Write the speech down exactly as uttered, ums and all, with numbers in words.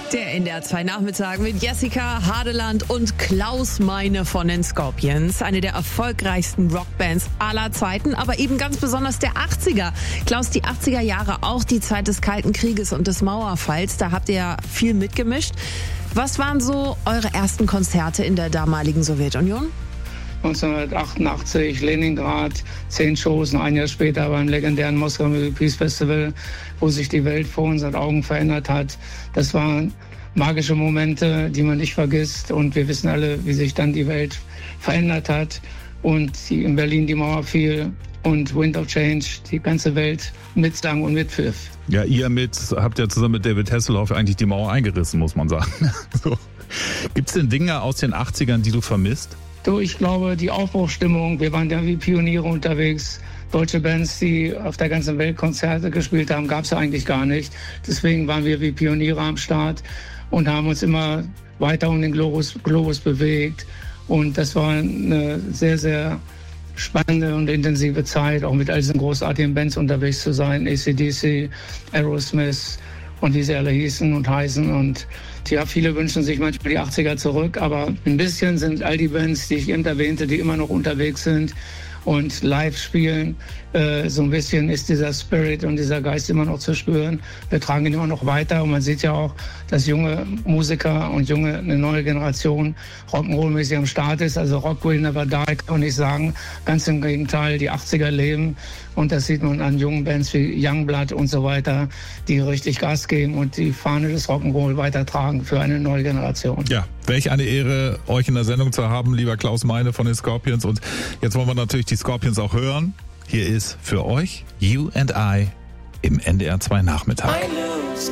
Der N D R zwei Nachmittag mit Jessica Hadeland und Klaus Meine von den Scorpions. Eine der erfolgreichsten Rockbands aller Zeiten, aber eben ganz besonders der achtziger. Klaus, die achtziger Jahre, auch die Zeit des Kalten Krieges und des Mauerfalls, da habt ihr ja viel mitgemischt. Was waren so eure ersten Konzerte in der damaligen Sowjetunion? neunzehnhundertachtundachtzig, Leningrad, zehn Shows, ein Jahr später beim legendären Moskau Music Peace Festival, wo sich die Welt vor unseren Augen verändert hat. Das waren magische Momente, die man nicht vergisst, und wir wissen alle, wie sich dann die Welt verändert hat und die in Berlin die Mauer fiel und Wind of Change die ganze Welt mitsang und mitpfiff. Ja, ihr mit habt ja zusammen mit David Hasselhoff eigentlich die Mauer eingerissen, muss man sagen. So. Gibt's denn Dinge aus den achtzigern, die du vermisst? Du, ich glaube, die Aufbruchsstimmung, wir waren ja wie Pioniere unterwegs. Deutsche Bands, die auf der ganzen Welt Konzerte gespielt haben, gab es ja eigentlich gar nicht. Deswegen waren wir wie Pioniere am Start und haben uns immer weiter um den Globus, Globus bewegt. Und das war eine sehr, sehr spannende und intensive Zeit, auch mit all diesen großartigen Bands unterwegs zu sein. A C D C, Aerosmith und wie sie alle hießen und heißen. Und ja, viele wünschen sich manchmal die achtziger zurück, aber ein bisschen sind all die Bands, die ich eben erwähnte, die immer noch unterwegs sind und live spielen. Äh, so ein bisschen ist dieser Spirit und dieser Geist immer noch zu spüren. Wir tragen ihn immer noch weiter und man sieht ja auch, dass junge Musiker und junge, eine neue Generation Rock'n'Roll-mäßig am Start ist. Also Rock will never die, kann man nicht sagen. Ganz im Gegenteil, die achtziger leben. Und das sieht man an jungen Bands wie Youngblood und so weiter, die richtig Gas geben und die Fahne des Rock'n'Roll weitertragen für eine neue Generation. Ja, welch eine Ehre, euch in der Sendung zu haben, lieber Klaus Meine von den Scorpions. Und jetzt wollen wir natürlich die Scorpions auch hören. Hier ist für euch You and I im N D R zwei Nachmittag.